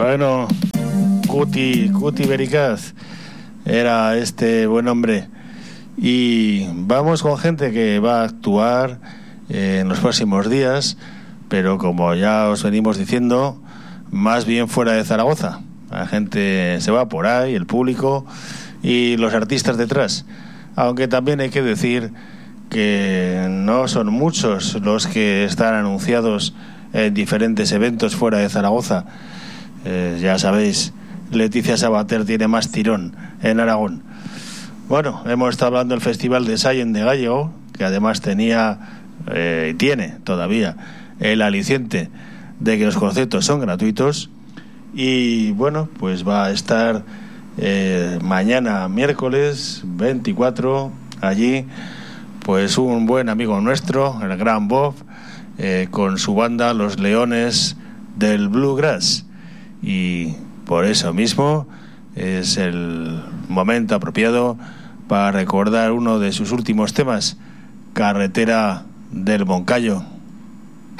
Bueno, Cuti Bericaz era este buen hombre. Y vamos con gente que va a actuar en los próximos días, pero como ya os venimos diciendo, más bien fuera de Zaragoza. La gente se va por ahí, el público y los artistas detrás. Aunque también hay que decir que no son muchos los que están anunciados en diferentes eventos fuera de Zaragoza. Ya sabéis, Leticia Sabater tiene más tirón en Aragón. Bueno, hemos estado hablando del Festival de Sallent de Gállego, que además tenía y tiene todavía el aliciente de que los conciertos son gratuitos. Y bueno, pues va a estar mañana miércoles 24 allí pues un buen amigo nuestro, el gran Bob, con su banda Los Leones del Bluegrass. Y por eso mismo es el momento apropiado para recordar uno de sus últimos temas, Carretera del Moncayo.